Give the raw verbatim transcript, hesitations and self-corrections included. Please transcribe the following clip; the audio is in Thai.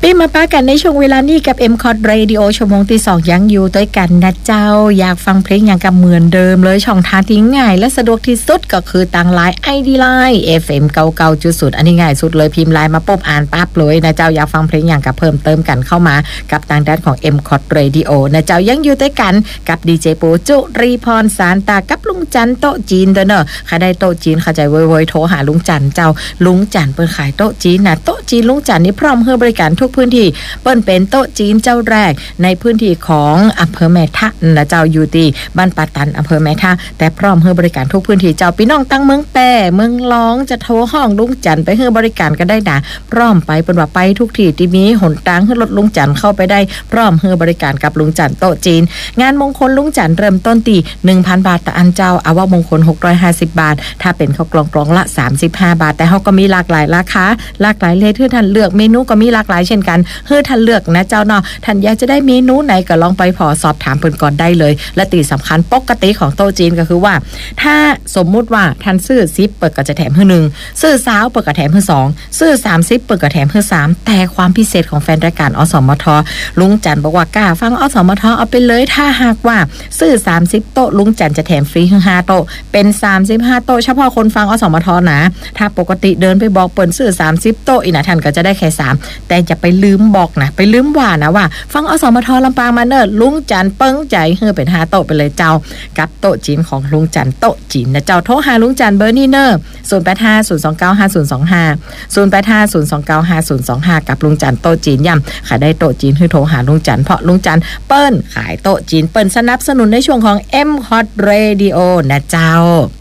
ปีมาป้ากันในช่วงเวลานี้กับ เอ็ม คอ ที Radio ชั่วโมงที่สองยังอยู่ด้วยกันนะเจ้าอยากฟังเพลงอย่างกับเหมือนเดิมเลยช่องทางที่ง่ายและสะดวกที่สุดก็คือทาง ไลน์ ไอ ดี ไลน์ เอฟ เอ็ม เก้าสิบเก้าจุดศูนย์ อันนี้ง่ายสุดเลยพิมพ์ไลน์มาปุ๊บอ่านปั๊บเลยนะเจ้าอยากฟังเพลงอย่างกับเพิ่มเติมกันเข้ามากับทางด้านของ เอ็ม คอ ที Radio นะเจ้ายังอยู่ด้วยกันกับดีเจปูจุรีพรสารตากับลุงจันโต๊ะจีนเด้อเนอะใครได้โต๊ะจีนเข้าใจเว้ยๆโทรหาลุงจันเจ้าลุงจันเปิดขายโต๊ะจีนนะโต๊ะจีนลุงจันนี่พร้อมให้บริการทุกพื้นที่เปิ้นเป็นโต๊ะจีนเจ้าแรกในพื้นที่ของอำเภอแม่ทะนะเจ้าอยู่ที่บ้านปาตันอำเภอแม่ทะแต่พร้อมให้บริการทุกพื้นที่เจ้าพี่น้องตั้งเมืองแปรเมืองร้องจะโทรห้องลุงจันไปให้บริการก็ได้นะพร้อมไปเปิ้นว่าไปทุกที่ที่มีหนทางให้รถลุงจันเข้าไปได้พร้อมให้บริการกับลุงจันโต๊ะจีนงานมงคลลุงจันเริ่มต้นที่ หนึ่งพัน บาทต่ออันเจ้าอาวมงคลหกร้อยห้าสิบบาทถ้าเป็นข้าวกล่องกล่องละสามสิบห้าบาทแต่เฮาก็มีหลากหลายราคาหลากหลายเลยที่ท่านเลือกเมนูก็มีหลากหลายเช่นกันเฮ้อท่านเลือกนะเจ้าเนาะท่านอยากจะได้เมนูไหนก็ลองไปพอสอบถามเพิ่นก่อนได้เลยและตีสำคัญปกติของโต๊ะจีนก็คือว่าถ้าสมมุติว่าท่านซื้อสิบเปิดก็จะแถมให้หนึ่งซื้อสามเปิดก็แถมให้สองซื้อสามสิบเปิดก็แถมให้สามแต่ความพิเศษของแฟนรายการอสมทลุงจันบอกว่ากล้าฟังอสมทเอาไปเลยถ้าหากว่าซื้อสามสิบโต๊ะลุงจันจะแถมฟรีให้ห้าโต๊ะเป็นสามสิบห้าโต๊ะเฉพาะคนฟังอสมทนะถ้าปกติเดินไปบอกเปิ้นซื้อสามสิบโต๊ะอีน่ะท่านก็จะได้แค่สามแต่จะไปลืมบอกนะไปลืมว่านะว่าฟังอสมทลำปางมาเนิ่นลุงจันเปิ้งใจเฮือเป็นห้าโต๊ะไปเลยเจ้ากับโต๊ะจีนของลุงจันโต๊ะจีนนะเจ้าโทรหาลุงจันเบอร์นี้เนอร์ศูนย์ แปด ห้า ศูนย์ สอง เก้า ห้า ศูนย์ สอง ห้า ศูนย์ แปด ห้า ศูนย์ สอง เก้า ห้า ศูนย์ สอง ห้ากับลุงจันโต๊ะจีนย่ำขายได้โต๊ะจีนคือโทรหาลุงจันเพราะลุงจันเปิ้นขายโต๊ะจีนเปิ้นสนับสนุนในช่วงของ เอ็ม คอ ที Radio นะเจ้า